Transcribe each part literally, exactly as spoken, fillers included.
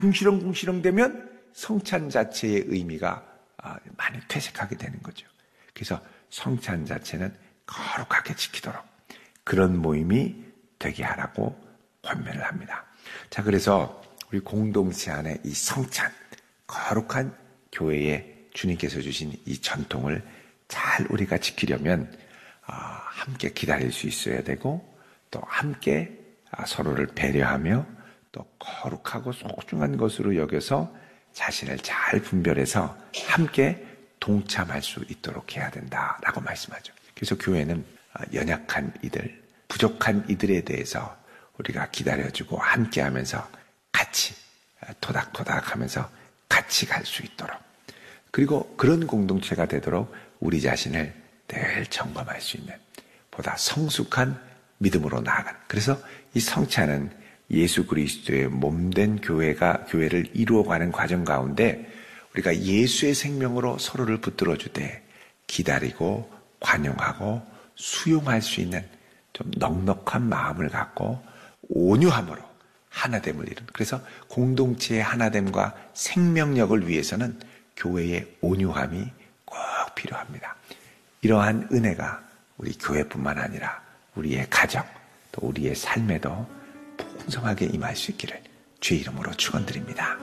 궁시렁궁시렁 되면 성찬 자체의 의미가 많이 퇴색하게 되는 거죠. 그래서 성찬 자체는 거룩하게 지키도록 그런 모임이 되게 하라고 권면을 합니다. 자, 그래서 우리 공동체 안에 이 성찬, 거룩한 교회에 주님께서 주신 이 전통을 잘 우리가 지키려면 함께 기다릴 수 있어야 되고 또 함께 서로를 배려하며 또 거룩하고 소중한 것으로 여겨서 자신을 잘 분별해서 함께 동참할 수 있도록 해야 된다라고 말씀하죠. 그래서 교회는 연약한 이들, 부족한 이들에 대해서 우리가 기다려주고 함께하면서 같이 토닥토닥하면서 같이 갈 수 있도록, 그리고 그런 공동체가 되도록 우리 자신을 늘 점검할 수 있는 보다 성숙한 믿음으로 나아가는, 그래서 이 성찬은 예수 그리스도의 몸된 교회가 교회를 이루어가는 과정 가운데 우리가 예수의 생명으로 서로를 붙들어 주되 기다리고 관용하고 수용할 수 있는 좀 넉넉한 마음을 갖고 온유함으로 하나됨을 이룬, 그래서 공동체의 하나됨과 생명력을 위해서는 교회의 온유함이 꼭 필요합니다. 이러한 은혜가 우리 교회뿐만 아니라 우리의 가정 또 우리의 삶에도 풍성하게 임할 수 있기를 주의 이름으로 축원드립니다.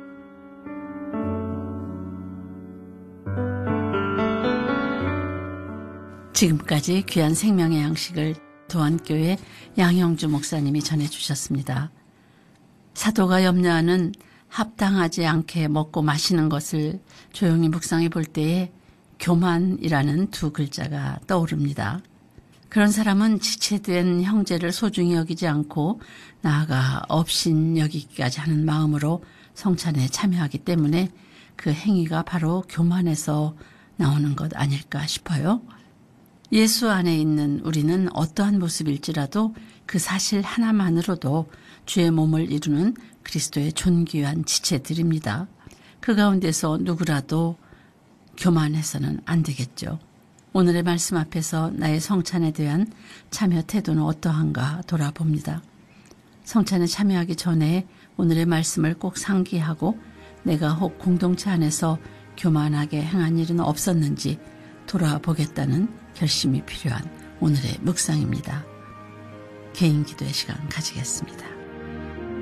지금까지 귀한 생명의 양식을 도안교회 양형주 목사님이 전해주셨습니다. 사도가 염려하는 합당하지 않게 먹고 마시는 것을 조용히 묵상해 볼 때에 교만이라는 두 글자가 떠오릅니다. 그런 사람은 지체된 형제를 소중히 여기지 않고 나아가 업신 여기기까지 하는 마음으로 성찬에 참여하기 때문에 그 행위가 바로 교만에서 나오는 것 아닐까 싶어요. 예수 안에 있는 우리는 어떠한 모습일지라도 그 사실 하나만으로도 주의 몸을 이루는 그리스도의 존귀한 지체들입니다. 그 가운데서 누구라도 교만해서는 안 되겠죠. 오늘의 말씀 앞에서 나의 성찬에 대한 참여 태도는 어떠한가 돌아봅니다. 성찬에 참여하기 전에 오늘의 말씀을 꼭 상기하고 내가 혹 공동체 안에서 교만하게 행한 일은 없었는지 돌아보겠다는 결심이 필요한 오늘의 묵상입니다. 개인 기도의 시간 가지겠습니다.